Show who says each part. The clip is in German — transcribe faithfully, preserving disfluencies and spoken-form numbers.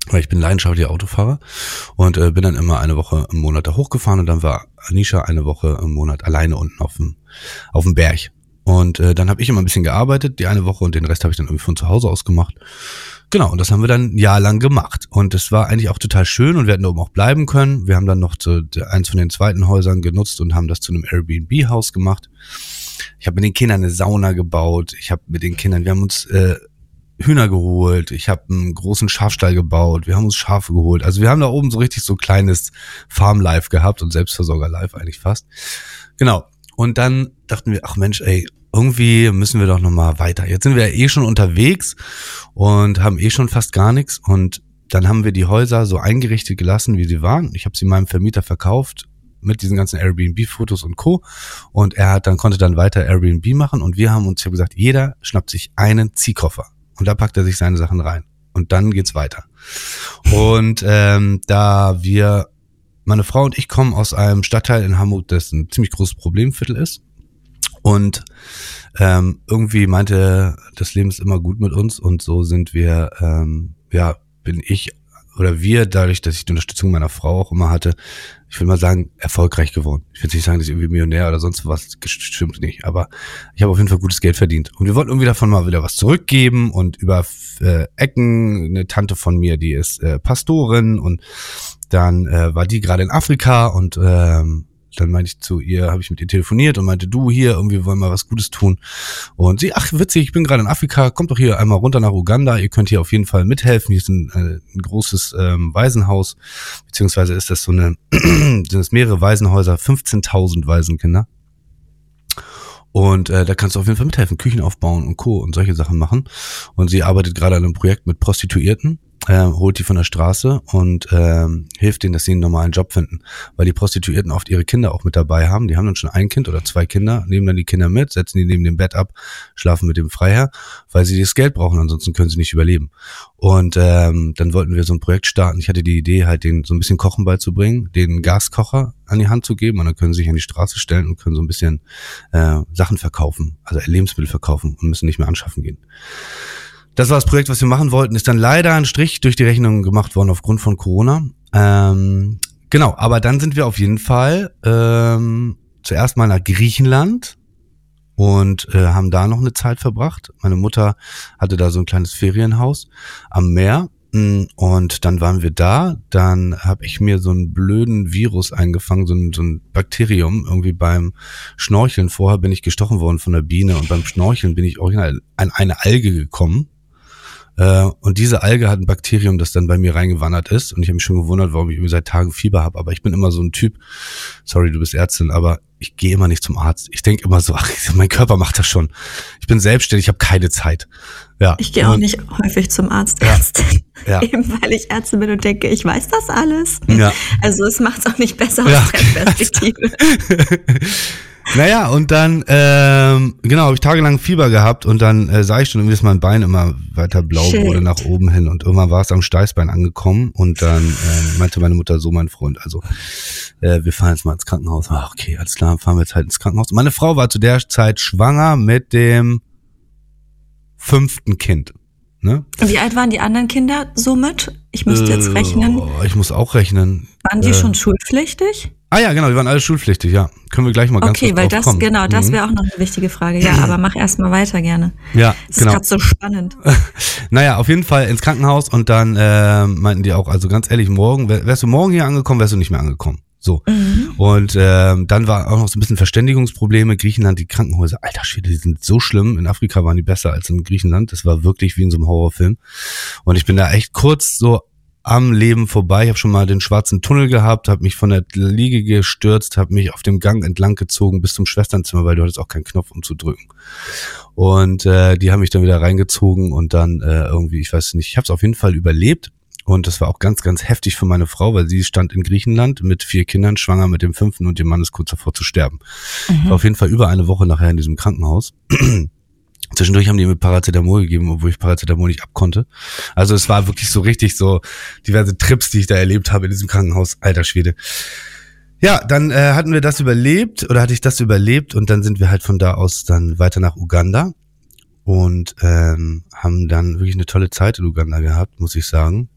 Speaker 1: weil ich bin leidenschaftlicher Autofahrer und äh, bin dann immer eine Woche im Monat da hochgefahren und dann war Anisha eine Woche im Monat alleine unten auf dem auf dem Berg. Und äh, dann habe ich immer ein bisschen gearbeitet, die eine Woche, und den Rest habe ich dann irgendwie von zu Hause aus gemacht. Genau, und das haben wir dann ein Jahr lang gemacht. Und es war eigentlich auch total schön und wir hätten da oben auch bleiben können. Wir haben dann noch zu, eins von den zweiten Häusern genutzt und haben das zu einem Airbnb-Haus gemacht. Ich habe mit den Kindern eine Sauna gebaut. Ich habe mit den Kindern, wir haben uns äh, Hühner geholt. Ich habe einen großen Schafstall gebaut. Wir haben uns Schafe geholt. Also wir haben da oben so richtig so kleines Farm-Life gehabt und Selbstversorger-Life eigentlich fast. Genau. Und dann dachten wir, ach Mensch, ey, irgendwie müssen wir doch nochmal weiter. Jetzt sind wir ja eh schon unterwegs und haben eh schon fast gar nichts. Und dann haben wir die Häuser so eingerichtet gelassen, wie sie waren. Ich habe sie meinem Vermieter verkauft mit diesen ganzen Airbnb-Fotos und Co. Und er hat dann konnte dann weiter Airbnb machen. Und wir haben uns, ich habe gesagt, jeder schnappt sich einen Ziehkoffer. Und da packt er sich seine Sachen rein. Und dann geht's weiter. Und ähm, da wir, meine Frau und ich kommen aus einem Stadtteil in Hamburg, das ein ziemlich großes Problemviertel ist. Und ähm, irgendwie meinte, das Leben ist immer gut mit uns. Und so sind wir, ähm, ja, bin ich oder wir, dadurch, dass ich die Unterstützung meiner Frau auch immer hatte, ich will mal sagen, erfolgreich geworden. Ich will nicht sagen, dass ich irgendwie Millionär oder sonst was, stimmt nicht, aber ich habe auf jeden Fall gutes Geld verdient. Und wir wollten irgendwie davon mal wieder was zurückgeben und über äh, Ecken, eine Tante von mir, die ist äh, Pastorin, und dann äh, war die gerade in Afrika und ähm, dann meinte ich zu ihr, habe ich mit ihr telefoniert und meinte, du hier, irgendwie wollen wir was Gutes tun. Und sie, ach witzig, ich bin gerade in Afrika, kommt doch hier einmal runter nach Uganda, ihr könnt hier auf jeden Fall mithelfen. Hier ist ein, äh, ein großes ähm, Waisenhaus, beziehungsweise ist das so eine, sind es mehrere Waisenhäuser, fünfzehntausend Waisenkinder. Und äh, da kannst du auf jeden Fall mithelfen, Küchen aufbauen und Co. und solche Sachen machen. Und sie arbeitet gerade an einem Projekt mit Prostituierten. Äh, holt die von der Straße und ähm, hilft denen, dass sie einen normalen Job finden, weil die Prostituierten oft ihre Kinder auch mit dabei haben. Die haben dann schon ein Kind oder zwei Kinder, nehmen dann die Kinder mit, setzen die neben dem Bett ab, schlafen mit dem Freiherr, weil sie das Geld brauchen, ansonsten können sie nicht überleben. Und ähm, dann wollten wir so ein Projekt starten. Ich hatte die Idee, halt denen so ein bisschen Kochen beizubringen, denen einen Gaskocher an die Hand zu geben, und dann können sie sich an die Straße stellen und können so ein bisschen äh, Sachen verkaufen, also Lebensmittel verkaufen und müssen nicht mehr anschaffen gehen. Das war das Projekt, was wir machen wollten, ist dann leider ein Strich durch die Rechnung gemacht worden aufgrund von Corona. Ähm, genau, aber dann sind wir auf jeden Fall ähm, zuerst mal nach Griechenland und äh, haben da noch eine Zeit verbracht. Meine Mutter hatte da so ein kleines Ferienhaus am Meer, und dann waren wir da. Dann habe ich mir so einen blöden Virus eingefangen, so ein, so ein Bakterium irgendwie beim Schnorcheln. Vorher bin ich gestochen worden von einer Biene und beim Schnorcheln bin ich original an eine Alge gekommen. Und diese Alge hat ein Bakterium, das dann bei mir reingewandert ist. Und ich habe mich schon gewundert, warum ich irgendwie seit Tagen Fieber habe. Aber ich bin immer so ein Typ, sorry, du bist Ärztin, aber ich gehe immer nicht zum Arzt. Ich denke immer so, ach, mein Körper macht das schon. Ich bin selbstständig, ich habe keine Zeit. Ja.
Speaker 2: Ich gehe auch und, nicht häufig zum Arzt,
Speaker 1: ja,
Speaker 2: Ärztin.
Speaker 1: Ja.
Speaker 2: Eben weil ich Ärztin bin und denke, ich weiß das alles.
Speaker 1: Ja.
Speaker 2: Also es macht es auch nicht besser
Speaker 1: ja,
Speaker 2: aus der Perspektive.
Speaker 1: Naja, und dann, ähm, genau, habe ich tagelang Fieber gehabt und dann äh, sah ich schon irgendwie, dass mein Bein immer weiter blau
Speaker 2: Shit.
Speaker 1: wurde nach oben hin, und irgendwann war es am Steißbein angekommen und dann äh, meinte meine Mutter, so mein Freund, also äh, wir fahren jetzt mal ins Krankenhaus. Ach, okay, alles klar, fahren wir jetzt halt ins Krankenhaus. Und meine Frau war zu der Zeit schwanger mit dem fünften Kind. Ne?
Speaker 2: Wie alt waren die anderen Kinder somit? Ich müsste jetzt rechnen.
Speaker 1: Oh, ich muss auch rechnen.
Speaker 2: Waren die
Speaker 1: äh,
Speaker 2: schon schulpflichtig?
Speaker 1: Ah ja, genau, die waren alle schulpflichtig, ja. Können wir gleich mal ganz
Speaker 2: Okay,
Speaker 1: kurz
Speaker 2: weil
Speaker 1: drauf
Speaker 2: das,
Speaker 1: kommen.
Speaker 2: genau, das
Speaker 1: Mhm.
Speaker 2: wäre auch noch eine wichtige Frage. Ja, aber mach erst mal weiter gerne.
Speaker 1: Ja,
Speaker 2: Das
Speaker 1: genau.
Speaker 2: ist gerade so spannend.
Speaker 1: Naja, auf jeden Fall ins Krankenhaus, und dann äh, meinten die auch, also ganz ehrlich, morgen, wär, wärst du morgen hier angekommen, wärst du nicht mehr angekommen. So.
Speaker 2: Mhm.
Speaker 1: Und ähm, dann war auch noch so ein bisschen Verständigungsprobleme. Griechenland, die Krankenhäuser, alter Schwede, die sind so schlimm. In Afrika waren die besser als in Griechenland. Das war wirklich wie in so einem Horrorfilm. Und ich bin da echt kurz so am Leben vorbei. Ich habe schon mal den schwarzen Tunnel gehabt, habe mich von der Liege gestürzt, habe mich auf dem Gang entlang gezogen bis zum Schwesternzimmer, weil du hattest auch keinen Knopf, um zu drücken. Und äh, die haben mich dann wieder reingezogen und dann äh, irgendwie, ich weiß nicht, ich habe es auf jeden Fall überlebt. Und das war auch ganz, ganz heftig für meine Frau, weil sie stand in Griechenland mit vier Kindern, schwanger mit dem fünften, und ihr Mann ist kurz davor zu sterben. Mhm. War auf jeden Fall über eine Woche nachher in diesem Krankenhaus. Zwischendurch haben die mir Paracetamol gegeben, obwohl ich Paracetamol nicht abkonnte. Also es war wirklich so richtig so diverse Trips, die ich da erlebt habe in diesem Krankenhaus. Alter Schwede. Ja, dann äh, hatten wir das überlebt, oder hatte ich das überlebt, und dann sind wir halt von da aus dann weiter nach Uganda und ähm, haben dann wirklich eine tolle Zeit in Uganda gehabt, muss ich sagen.